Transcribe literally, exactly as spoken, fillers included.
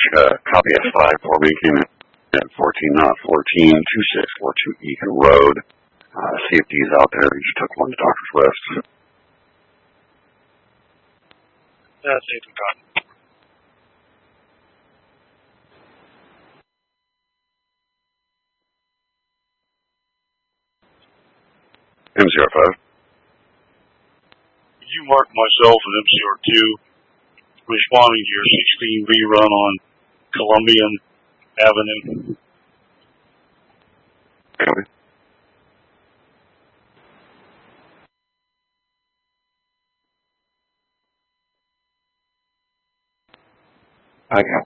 uh, copy of five for me. Came in at fourteen, not fourteen, two six four two Eaton Road. Uh, C F D's out there. He just took one to Doctor's West. That's Nathan Cotton. M C R five. You mark myself and M C R two responding to your sixteen V run on Columbian Avenue. Copy. I got